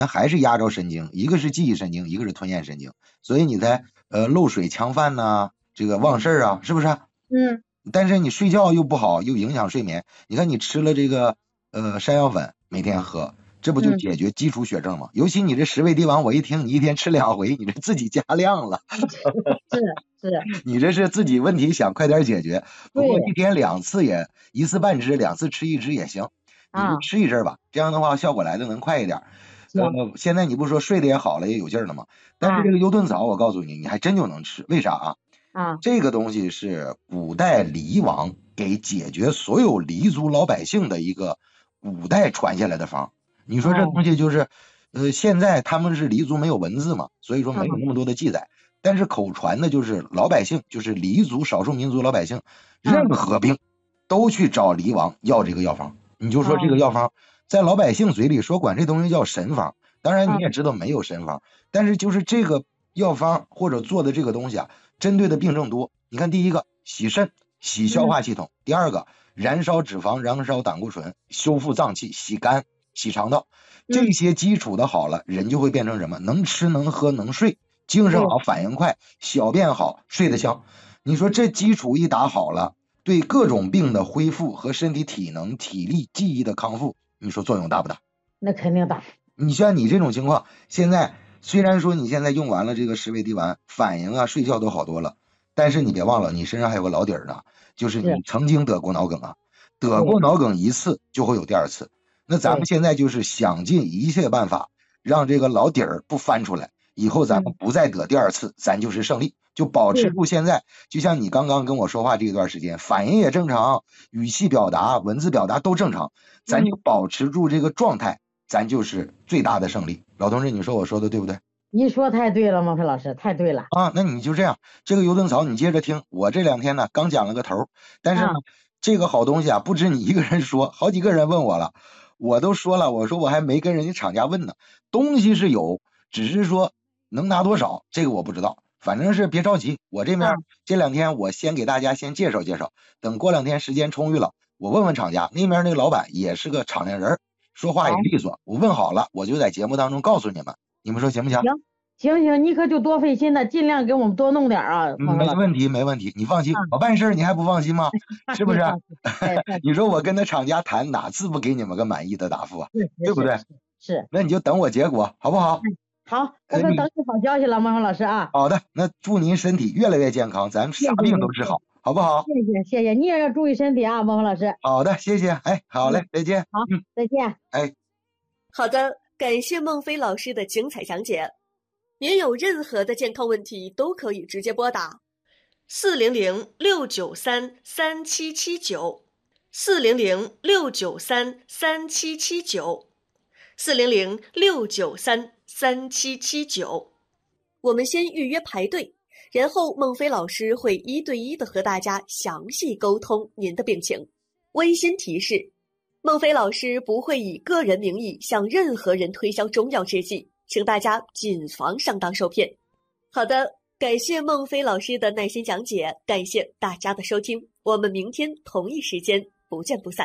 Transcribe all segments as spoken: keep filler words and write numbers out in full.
那还是压着神经，一个是记忆神经，一个是吞咽神经，所以你才呃漏水呛饭呐、啊，这个忘事儿啊，是不是？ 嗯。 但是你睡觉又不好，又影响睡眠。你看你吃了这个呃山药粉，每天喝，这不就解决基础血症吗？嗯、尤其你这十味地王，我一听你一天吃两回，你这自己加量了。 是是， 你这是自己问题想快点解决。不过一天两次也一次半支，两次吃一支也行。你就吃一阵吧，啊、这样的话效果来的能快一点。呃，现在你不说睡得也好了，也有劲儿了吗？但是这个优炖草，我告诉你，你还真就能吃。为啥啊？ 啊， 这个东西是古代黎王给解决所有黎族老百姓的一个古代传下来的方。你说这东西就是，呃，现在他们是黎族没有文字嘛，所以说没有那么多的记载。但是口传的就是老百姓，就是黎族少数民族老百姓，任何病都去找黎王要这个药方。你就说这个药方在老百姓嘴里说管这东西叫神方，当然你也知道没有神方，但是就是这个药方或者做的这个东西啊。针对的病症多，你看第一个洗肾洗消化系统，嗯、第二个燃烧脂肪燃烧胆固醇修复脏器洗肝洗肠道，这些基础的好了，人就会变成什么？能吃能喝能睡，精神好反应快，小便好睡得香。你说这基础一打好了，对各种病的恢复和身体体能体力记忆的康复，你说作用大不大？ 那肯定大。 你像你这种情况，现在虽然说你现在用完了这个十味地丸，反应啊睡觉都好多了，但是你别忘了你身上还有个老底儿呢，就是你曾经得过脑梗啊，得过脑梗一次就会有第二次。那咱们现在就是想尽一切办法让这个老底儿不翻出来，以后咱们不再得第二次，咱就是胜利，就保持住现在。就像你刚刚跟我说话这一段时间，反应也正常，语气表达文字表达都正常，咱就保持住这个状态，咱就是最大的胜利。老同志，你说我说的对不对？ 你说太对了，孟非老师，太对了啊！那你就这样，这个油炖草你接着听。我这两天呢刚讲了个头，但是呢、啊、这个好东西啊，不止你一个人说，好几个人问我了，我都说了，我说我还没跟人家厂家问呢。东西是有，只是说能拿多少，这个我不知道。反正是别着急，我这边、啊、这两天我先给大家先介绍介绍，等过两天时间充裕了，我问问厂家，那边那个老板也是个厂里人，说话也利索，我问好了，我就在节目当中告诉你们，你们说行不行？ 行行行，你可就多费心了，尽量给我们多弄点啊。 没问题没问题，你放心，啊、我办事你还不放心吗？是不是？你说我跟他厂家谈，哪次不给你们个满意的答复啊？对不对？ 是, 是， 那你就等我结果，好不好？ 好，我可等你好消息了，孟老师啊。 好的，那祝您身体越来越健康，咱们啥病都治好，好不好？ 谢谢谢谢，你也要注意身体啊，孟老师。 好的，谢谢，哎，好嘞，再见。 好，嗯、再见。 哎， 好的，感谢孟非老师的精彩讲解。您有任何的健康问题都可以直接拨打四零零六九三三七七九，四零零六九三三七七九，四零零六九三三七七九。我们先预约排队，然后孟非老师会一对一的和大家详细沟通您的病情。温馨提示：孟非老师不会以个人名义向任何人推销中药制剂，请大家谨防上当受骗。好的，感谢孟非老师的耐心讲解，感谢大家的收听，我们明天同一时间不见不散。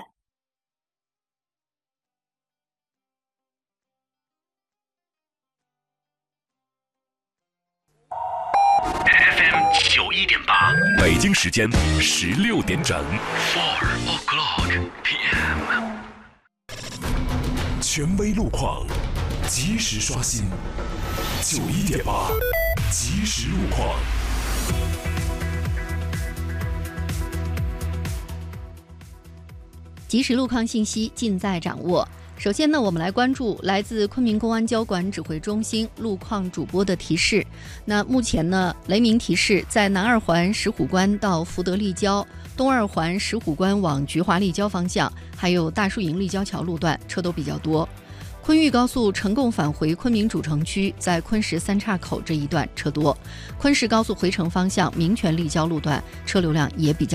F M 九一点八，北京时间十六点整。Four o'clock P M。权威路况，及时刷新。九一点八，及时路况。 及时路况信息尽在掌握。首先呢，我们来关注来自昆明公安交管指挥中心路况主播的提示。那目前呢，雷鸣提示在南二环石虎关到福德立交、东二环石虎关往菊华立交方向，还有大树营立交桥路段车都比较多。昆豫高速成贡返回昆明主城区，在昆石三岔口这一段车多。昆石高速回程方向民权立交路段车流量也比较大。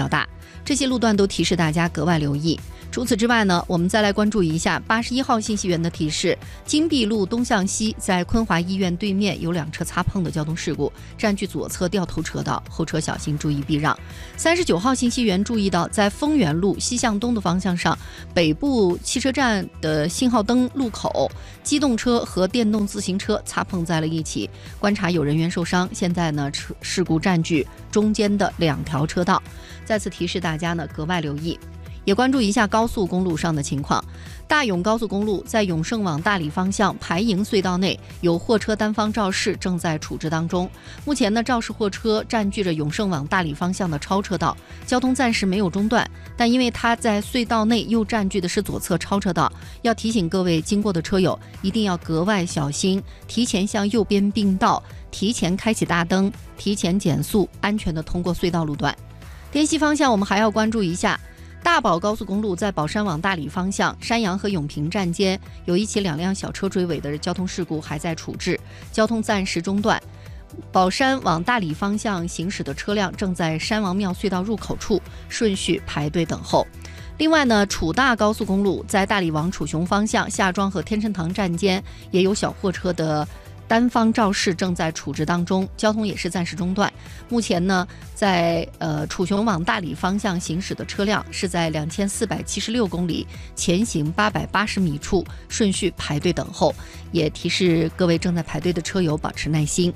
这些路段都提示大家格外留意。除此之外呢，我们再来关注一下八十一号信息源的提示：金碧路东向西，在昆华医院对面有两车擦碰的交通事故，占据左侧掉头车道，后车小心注意避让。三十九号信息源注意到，在丰源路西向东的方向上，北部汽车站的信号灯路口，机动车和电动自行车擦碰在了一起，观察有人员受伤。现在呢，事故占据中间的两条车道，再次提示大家呢格外留意。也关注一下高速公路上的情况。大永高速公路在永胜往大理方向排营隧道内有货车单方肇事正在处置当中。目前呢，肇事货车占据着永胜往大理方向的超车道，交通暂时没有中断，但因为它在隧道内又占据的是左侧超车道，要提醒各位经过的车友一定要格外小心，提前向右边并道，提前开启大灯，提前减速，安全的通过隧道路段。滇西方向我们还要关注一下大宝高速公路在宝山往大理方向山阳和永平站间有一起两辆小车追尾的交通事故还在处置，交通暂时中断。宝山往大理方向行驶的车辆正在山王庙隧道入口处顺序排队等候。另外呢，楚大高速公路在大理往楚雄方向夏庄和天神堂站间也有小货车的单方肇事正在处置当中，交通也是暂时中断。目前呢，在呃楚雄往大理方向行驶的车辆是在两千四百七十六公里前行八百八十米处顺序排队等候，也提示各位正在排队的车友保持耐心。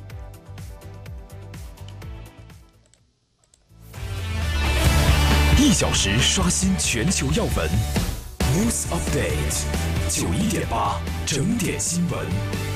一小时刷新全球要闻 ，News Update 九一点八整点新闻。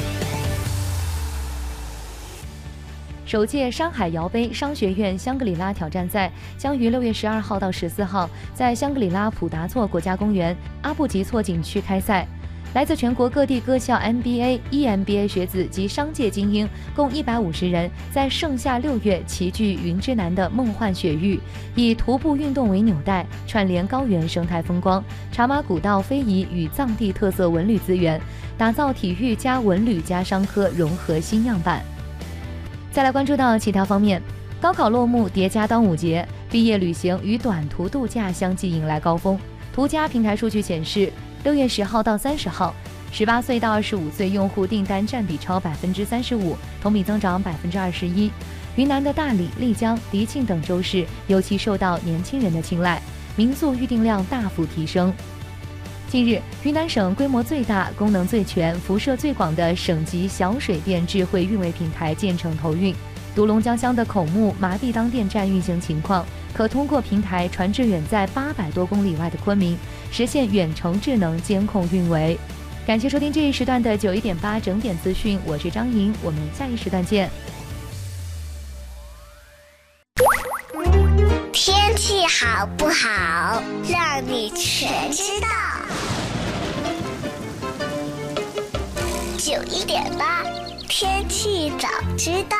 首届上海摇杯商学院香格里拉挑战赛将于六月十二号到十四号在香格里拉普达措国家公园阿布吉措景区开赛。来自全国各地各校 M B A、E M B A 学子及商界精英共一百五十人，在盛夏六月齐聚云之南的梦幻雪域，以徒步运动为纽带，串联高原生态风光、茶马古道非遗与藏地特色文旅资源，打造体育加文旅加商科融合新样板。再来关注到其他方面，高考落幕叠加端午节，毕业旅行与短途度假相继迎来高峰。途家平台数据显示，六月十号到三十号，十八岁到二十五岁用户订单占比超百分之三十五，同比增长百分之二十一。云南的大理、丽江、迪庆等州市尤其受到年轻人的青睐，民宿预订量大幅提升。近日，云南省规模最大、功能最全、辐射最广的省级小水电智慧运维平台建成投运。独龙江乡的孔目麻地当电站运行情况，可通过平台传至远在八百多公里外的昆明，实现远程智能监控运维。感谢收听这一时段的九一点八整点资讯，我是张莹，我们下一时段见。 天气好不好，让你全知道。九一点八，天气早知道。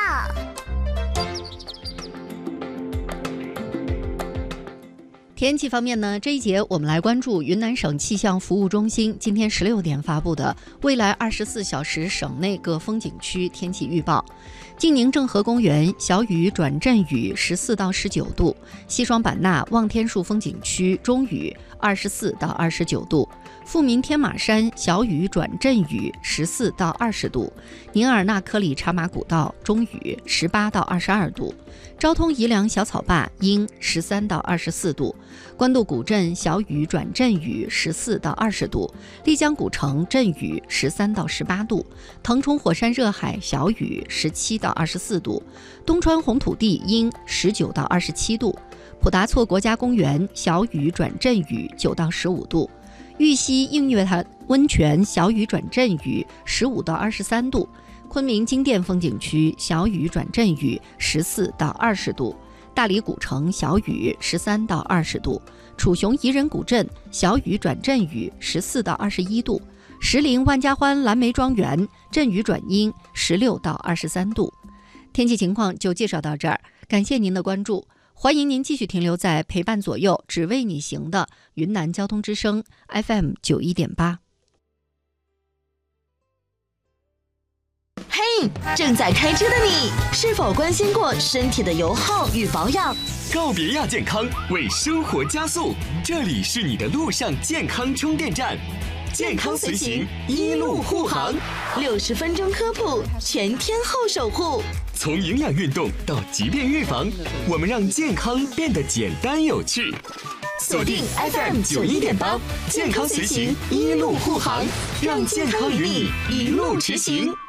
天气方面呢，这一节我们来关注云南省气象服务中心今天十六点发布的未来二十四小时省内各风景区天气预报。晋宁郑和公园小雨转阵雨十四到十九度，西双版纳望天树风景区中雨二十四到二十九度，富民天马山小雨转阵雨十四到二十度，宁尔纳科里茶马古道中雨十八到二十二度，昭通宜良小草坝阴十三到二十四度，官渡古镇小雨转阵雨十四到二十度，丽江古城阵雨十三到十八度，腾冲火山热海小雨十七到二十四度，东川红土地阴十九到二十七度，普达措国家公园小雨转阵雨九到十五度，玉溪映月潭温泉小雨转阵雨十五到二十三度，昆明金殿风景区小雨转阵雨十四到二十度，大理古城小雨十三到二十度，楚雄宜人古镇小雨转阵雨十四到二十一度，石林万家欢蓝莓庄园阵雨转阴十六到二十三度。天气情况就介绍到这儿，感谢您的关注，欢迎您继续停留在陪伴左右只为你行的云南交通之声 F M 九一点八。 嘿， 信，正在开车的你，是否关心过身体的油耗与保养？ 告别亚健康，为生活加速，这里是你的路上健康充电站，健康随行，一路护航， 六十分钟科普，全天候守护。 从营养运动到疾病预防，我们让健康变得简单有趣。 锁定 F M 九一点八，健康随行，一路护航，让健康与你一路驰行。